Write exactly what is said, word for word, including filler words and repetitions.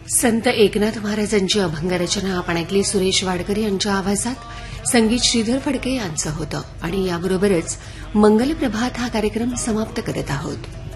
संत एकनाथ महाराजांची अभंगरचना आपण ऐकली. सुरेश वाडकर यांच्या आवाजात संगीत श्रीधर फडके यांचं होतं. आणि याबरोबरच मंगल प्रभात हा कार्यक्रम समाप्त करत आहोत.